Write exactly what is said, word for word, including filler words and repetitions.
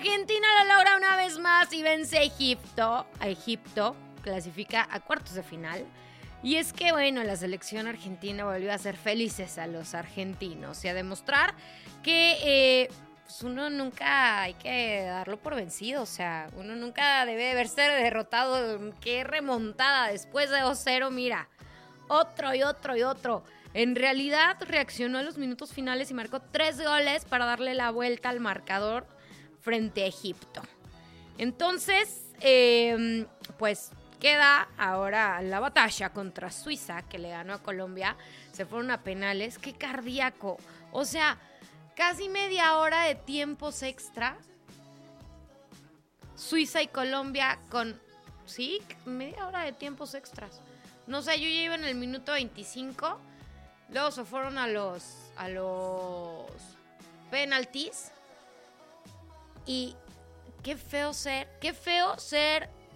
Argentina lo logra una vez más y vence a Egipto. A Egipto clasifica a cuartos de final. Y es que, bueno, la selección argentina volvió a hacer felices a los argentinos y a demostrar que eh, pues uno nunca hay que darlo por vencido. O sea, uno nunca debe verse derrotado. Qué remontada después de dos cero, mira. Otro y otro y otro. En realidad reaccionó a los minutos finales y marcó tres goles para darle la vuelta al marcador frente a Egipto. Entonces, eh, pues... queda ahora la batalla contra Suiza, que le ganó a Colombia. Se fueron a penales. ¡Qué cardíaco! O sea, casi media hora de tiempos extra. Suiza y Colombia con... Sí, media hora de tiempos extras. No sé, yo ya iba en el minuto veinticinco. Luego se fueron a los... a los... penaltis. Y qué feo ser... Qué feo ser...